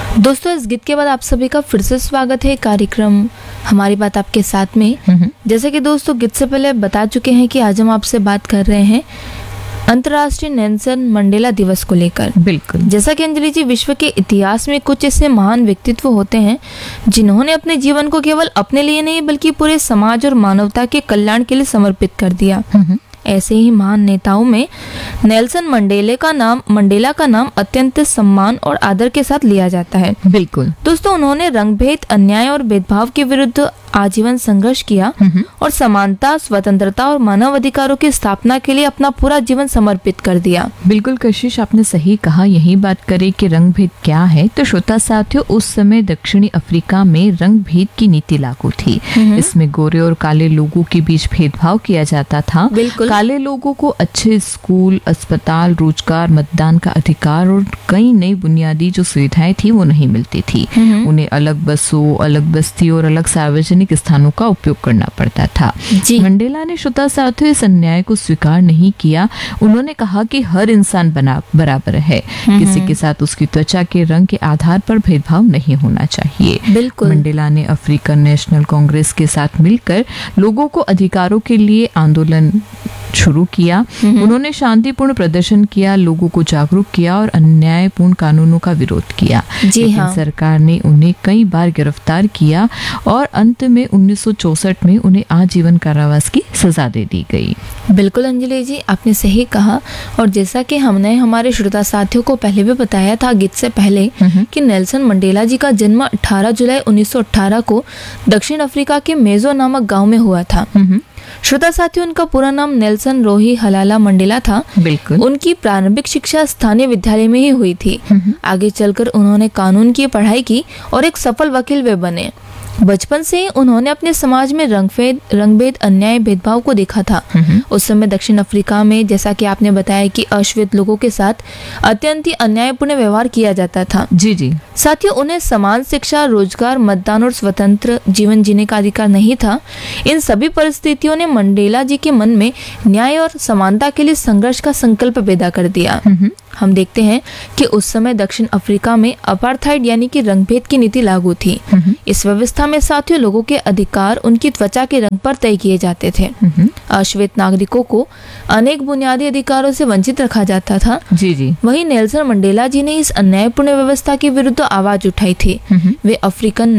दोस्तों, इस गीत के बाद आप सभी का फिर से स्वागत है कार्यक्रम हमारी बात आपके साथ में। जैसे कि दोस्तों गीत से पहले बता चुके हैं कि आज हम आपसे बात कर रहे हैं अंतर्राष्ट्रीय नेल्सन मंडेला दिवस को लेकर। बिल्कुल। जैसा कि अंजलि जी, विश्व के इतिहास में कुछ ऐसे महान व्यक्तित्व होते हैं जिन्होंने अपने जीवन को केवल अपने लिए नहीं बल्कि पूरे समाज और मानवता के कल्याण के लिए समर्पित कर दिया। ऐसे ही महान नेताओं में नेल्सन मंडेला का नाम अत्यंत सम्मान और आदर के साथ लिया जाता है। बिल्कुल दोस्तों, उन्होंने रंगभेद, अन्याय और भेदभाव के विरुद्ध आजीवन संघर्ष किया और समानता, स्वतंत्रता और मानव अधिकारों की स्थापना के लिए अपना पूरा जीवन समर्पित कर दिया। बिल्कुल कशिश, आपने सही कहा। यही बात करें कि रंग भेद क्या है, तो श्रोता साथियों, उस समय दक्षिणी अफ्रीका में रंग भेद की नीति लागू थी। इसमें गोरे और काले लोगों के बीच भेदभाव किया जाता था। काले लोगों को अच्छे स्कूल, अस्पताल, रोजगार, मतदान का अधिकार और कई नई बुनियादी जो सुविधाएं थी वो नहीं मिलती थी। उन्हें अलग बसों, अलग बस्ती और अलग सार्वजनिक स्थानों का उपयोग करना पड़ता था। मंडेला ने श्रोता साथियों इस अन्याय को स्वीकार नहीं किया। उन्होंने कहा कि हर इंसान बराबर है, किसी के साथ उसकी त्वचा के रंग के आधार पर भेदभाव नहीं होना चाहिए। बिल्कुल। मंडेला ने अफ्रीकन नेशनल कांग्रेस के साथ मिलकर लोगों को अधिकारों के लिए आंदोलन शुरू किया। उन्होंने शांतिपूर्ण प्रदर्शन किया, लोगों को जागरूक किया और अन्यायपूर्ण कानूनों का विरोध किया। लेकिन सरकार ने उन्हें कई बार गिरफ्तार किया और अंत में 1964 में उन्हें आजीवन कारावास की सजा दे दी गई। बिल्कुल अंजलि जी, आपने सही कहा। और जैसा कि हमने हमारे श्रोता साथियों को पहले भी बताया था गीत से पहले कि नेल्सन मंडेला जी का जन्म 18 जुलाई 1918 को दक्षिण अफ्रीका के मेजो नामक गांव में हुआ था। श्रोता साथियों, उनका पूरा नाम नेल्सन रोही हलाला मंडेला था। बिल्कुल। उनकी प्रारंभिक शिक्षा स्थानीय विद्यालय में ही हुई थी। आगे चलकर उन्होंने कानून की पढ़ाई की और एक सफल वकील वे बने। बचपन से ही उन्होंने अपने समाज में रंगभेद, अन्याय, भेदभाव को देखा था। उस समय दक्षिण अफ्रीका में, जैसा कि आपने बताया, कि अश्वेत लोगों के साथ अत्यंत ही अन्यायपूर्ण व्यवहार किया जाता था। जी। साथियों, उन्हें समान शिक्षा, रोजगार, मतदान और स्वतंत्र जीवन जीने का अधिकार नहीं था। इन सभी परिस्थितियों ने मंडेला जी के मन में न्याय और समानता के लिए संघर्ष का संकल्प पैदा कर दिया। हम देखते हैं कि उस समय दक्षिण अफ्रीका में अपार्थाइड यानी कि रंगभेद की नीति लागू थी। इस व्यवस्था में साथियों लोगों के अधिकार उनकी त्वचा के रंग पर तय किए जाते थे। अश्वेत नागरिकों को अनेक बुनियादी अधिकारों से वंचित रखा जाता था। जी। वहीं नेल्सन मंडेला जी ने इस अन्यायपूर्ण व्यवस्था के विरुद्ध आवाज उठाई थी। वे अफ्रीकन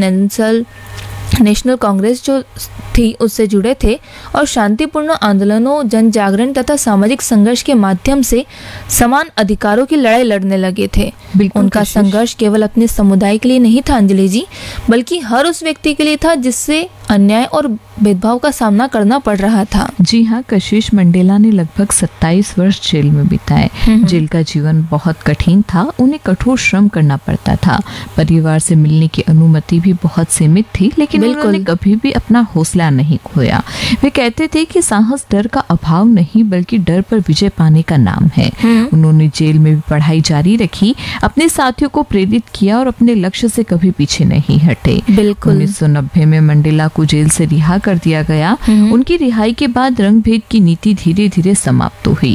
नेशनल कांग्रेस जो थी उससे जुड़े थे और शांतिपूर्ण आंदोलनों, जन जागरण तथा सामाजिक संघर्ष के माध्यम से समान अधिकारों की लड़ाई लड़ने लगे थे। उनका संघर्ष केवल अपने समुदाय के लिए नहीं था अंजलि जी, बल्कि हर उस व्यक्ति के लिए था जिससे अन्याय और भेदभाव का सामना करना पड़ रहा था। जी हाँ कशिश, मंडेला ने लगभग 27 वर्ष जेल में बिताए। जेल का जीवन बहुत कठिन था। उन्हें कठोर श्रम करना पड़ता था। परिवार से मिलने की अनुमति भी बहुत सीमित थी, लेकिन उन्होंने कभी भी अपना हौसला नहीं खोया। वे कहते थे कि साहस डर का अभाव नहीं बल्कि डर पर विजय पाने का नाम है। उन्होंने जेल में भी पढ़ाई जारी रखी, अपने साथियों को प्रेरित किया और अपने लक्ष्य से कभी पीछे नहीं हटे। 1990 में मंडेला को जेल से रिहा कर दिया गया। उनकी रिहाई के बाद रंग भेद की नीति धीरे धीरे समाप्त हुई।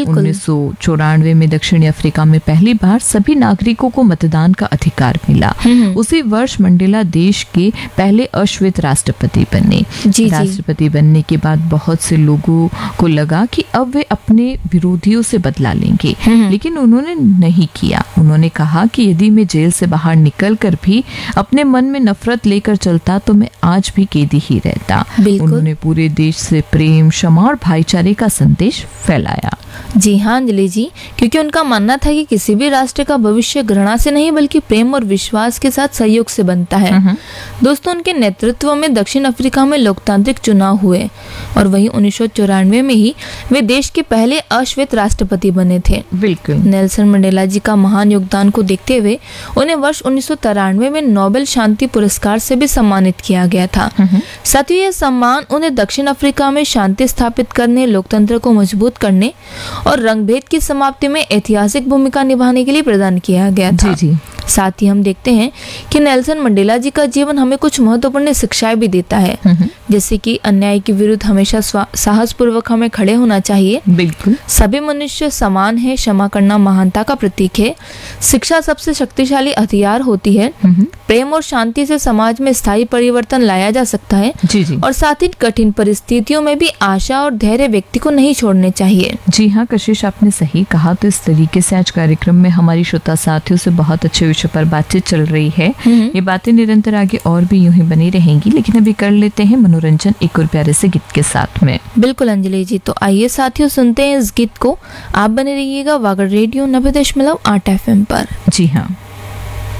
1994 में दक्षिणी अफ्रीका में पहली बार सभी नागरिकों को मतदान का अधिकार मिला। उसी वर्ष मंडेला देश के पहले अश्वेत राष्ट्रपति बने। राष्ट्रपति बनने के बाद बहुत से लोगों को लगा कि अब वे अपने विरोधियों से बदला लेंगे, लेकिन उन्होंने नहीं किया। उन्होंने कहा कि यदि मैं जेल से बाहर निकलकर भी अपने मन में नफरत लेकर चलता तो मैं आज भी कैदी ही रहता। उन्होंने पूरे देश से प्रेम, क्षमा और भाईचारे का संदेश फैलाया। जी हाँ अंजलि जी, क्योंकि उनका मानना था कि किसी भी राष्ट्र का भविष्य घृणा से नहीं बल्कि प्रेम और विश्वास के साथ सहयोग से बनता है। दोस्तों, उनके नेतृत्व में दक्षिण अफ्रीका में लोकतांत्रिक चुनाव हुए और वही 1994 में ही वे देश के पहले अश्वेत राष्ट्रपति बने थे। बिल्कुल। नेल्सन मंडेला जी का महान योगदान को देखते हुए उन्हें वर्ष 1993 में नोबेल शांति पुरस्कार से भी सम्मानित किया गया था। साथ ही यह सम्मान उन्हें दक्षिण अफ्रीका में शांति स्थापित करने, लोकतंत्र को मजबूत करने और रंगभेद की समाप्ति में ऐतिहासिक भूमिका निभाने के लिए प्रदान किया गया था। जी। साथ ही हम देखते हैं कि नेल्सन मंडेला जी का जीवन हमें कुछ महत्वपूर्ण शिक्षाएं भी देता है, जैसे कि अन्याय के विरुद्ध हमेशा साहसपूर्वक हमें खड़े होना चाहिए। बिल्कुल। सभी मनुष्य समान है, क्षमा करना महानता का प्रतीक है, शिक्षा सबसे शक्तिशाली हथियार होती है, प्रेम और शांति से समाज में स्थायी परिवर्तन लाया जा सकता है। जी जी। और साथ ही कठिन परिस्थितियों में भी आशा और धैर्य व्यक्ति को नहीं छोड़ने चाहिए। जी हाँ कशिश, आपने सही कहा। तो इस तरीके से आज कार्यक्रम में हमारी श्रोता साथियों से बहुत अच्छे विषय पर बातचीत चल रही है। ये बातें निरंतर आगे और भी यूं ही बनी रहेंगी, लेकिन अभी कर लेते हैं मनोरंजन एक और प्यारे से गीत के साथ में। बिल्कुल अंजलि जी, तो आइए साथियों सुनते हैं इस गीत को। आप बने रहिएगा वागड़ रेडियो 90.8 FM पर। जी हाँ।